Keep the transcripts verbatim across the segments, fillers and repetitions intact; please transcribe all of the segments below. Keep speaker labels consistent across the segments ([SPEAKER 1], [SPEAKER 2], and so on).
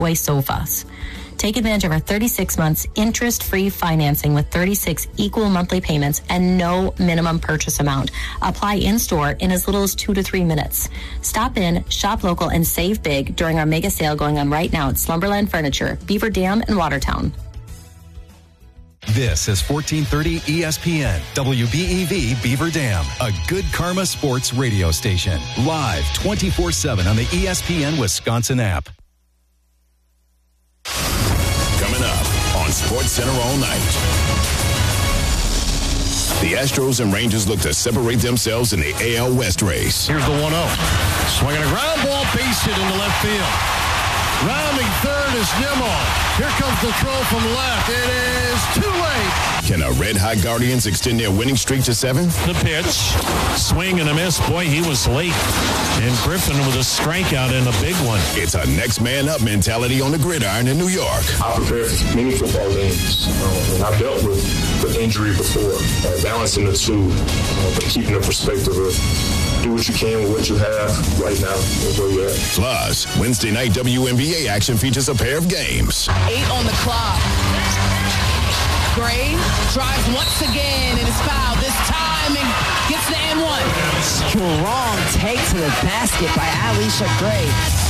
[SPEAKER 1] Way Sofas. Take advantage of our thirty-six months interest-free financing with thirty-six equal monthly payments and no minimum purchase amount. Apply in-store in as little as two to three minutes. Stop in, shop local, and save big during our mega sale going on right now at Slumberland Furniture, Beaver Dam, and Watertown.
[SPEAKER 2] This is fourteen thirty E S P N, W B E V Beaver Dam, a Good Karma Sports radio station. Live twenty-four seven on the E S P N Wisconsin app.
[SPEAKER 3] Coming up on SportsCenter all night. The Astros and Rangers look to separate themselves in the A L West race.
[SPEAKER 4] Here's the one oh. Swinging a ground ball, base hit into left field. Rounding third is Nimmo. Here comes the throw from left. It is too late.
[SPEAKER 3] Can the Red Hot Guardians extend their winning streak to seven?
[SPEAKER 5] The pitch. Swing and a miss. Boy, he was late. And Griffin with a strikeout and a big one.
[SPEAKER 3] It's a next man up mentality on the gridiron in New York.
[SPEAKER 6] I prepare for many football games. Um, and I've dealt with, with injury before. Uh, balancing the two, uh, but keeping the perspective of do what you can with what you have right now is where you're at.
[SPEAKER 3] Plus, Wednesday night W N B A action features a pair of games.
[SPEAKER 7] Eight on the clock. Gray drives once again and is fouled. This time and gets the and one.
[SPEAKER 8] Strong take to the basket by Alicia Gray.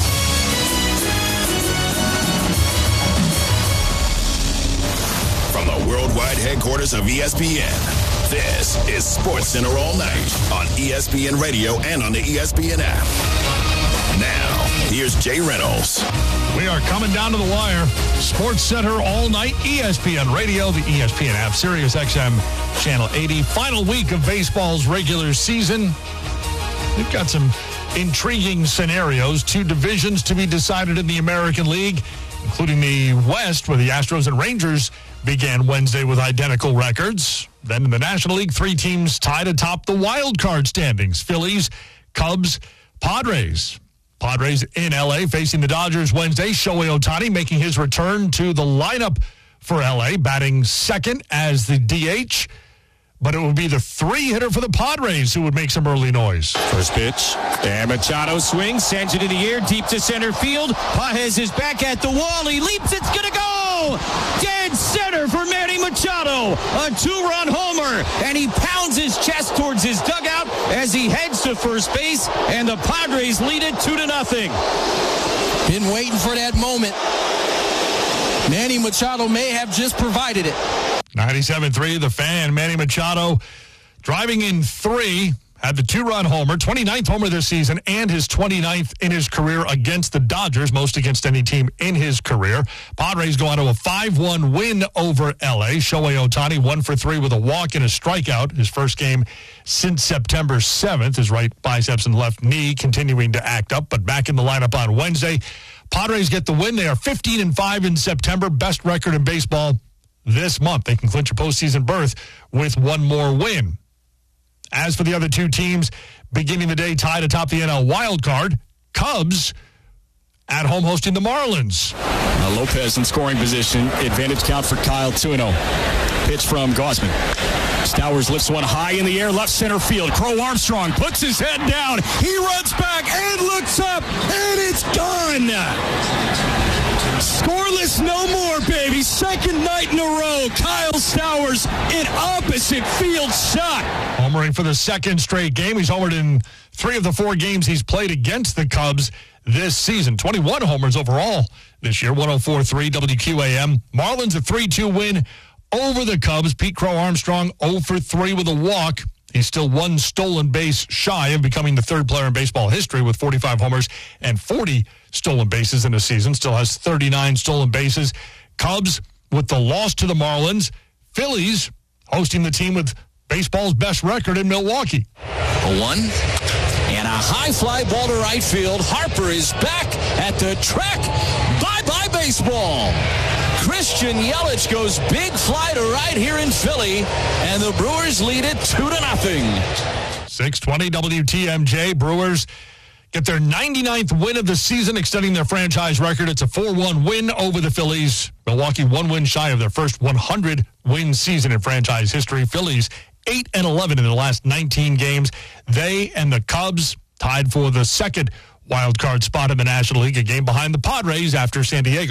[SPEAKER 3] From the worldwide headquarters of E S P N, this is SportsCenter all night on E S P N Radio and on the E S P N app. Now, here's Jay Reynolds.
[SPEAKER 4] We are coming down to the wire. SportsCenter all night, E S P N Radio, the E S P N app, Sirius X M, Channel eighty. Final week of baseball's regular season. We've got some intriguing scenarios. Two divisions to be decided in the American League, including the West, where the Astros and Rangers began Wednesday with identical records. Then in the National League, three teams tied atop the wild card standings. Phillies, Cubs, Padres. Padres in L A facing the Dodgers Wednesday. Shohei Ohtani making his return to the lineup for L A, batting second as the D H. But it would be the three-hitter for the Padres who would make some early noise.
[SPEAKER 5] First pitch. And Machado swings, sends it in the air, deep to center field. Pages is back at the wall. He leaps. It's going to go. Dead center for Manny Machado. A two-run homer. And he pounds his chest towards his dugout as he heads to first base. And the Padres lead it two to nothing.
[SPEAKER 9] Been waiting for that moment. Manny Machado may have just provided it.
[SPEAKER 4] ninety-seven three, The Fan. Manny Machado driving in three, had the two-run homer, twenty-ninth homer this season, and his twenty-ninth in his career against the Dodgers, most against any team in his career. Padres go on to a five one win over L A. Shohei Ohtani, one for three with a walk and a strikeout. His first game since September seventh. His right biceps and left knee continuing to act up, but back in the lineup on Wednesday. Padres get the win. They are fifteen and five in September, best record in baseball this month. They can clinch a postseason berth with one more win. As for the other two teams, beginning the day tied atop the N L wild card, Cubs at home hosting the Marlins.
[SPEAKER 10] Uh, Lopez in scoring position. Advantage count for Kyle two and oh. Pitch from Gausman. Stowers lifts one high in the air, left center field. Crow Armstrong puts his head down. He runs back and looks up, and it's done. Scoreless no more, baby. Second night in a row. Kyle Stowers, an opposite field shot.
[SPEAKER 4] Homering for the second straight game. He's homered in three of the four games he's played against the Cubs this season. twenty-one homers overall this year. one oh four point three W Q A M. Marlins a three two win over the Cubs. Pete Crow Armstrong oh for three with a walk. He's still one stolen base shy of becoming the third player in baseball history with forty-five homers and forty stolen bases in a season. Still has thirty-nine stolen bases. Cubs with the loss to the Marlins. Phillies hosting the team with baseball's best record in Milwaukee.
[SPEAKER 11] A one and a high fly ball to right field. Harper is back at the track. Bye-bye baseball. Christian Yelich goes big fly to right here in Philly, and the Brewers lead it two to nothing.
[SPEAKER 4] six twenty W T M J. Brewers get their ninety-ninth win of the season, extending their franchise record. It's a four one win over the Phillies. Milwaukee one win shy of their first one hundred win season in franchise history. Phillies eight and eleven in the last nineteen games. They and the Cubs tied for the second wild card spot in the National League, a game behind the Padres after San Diego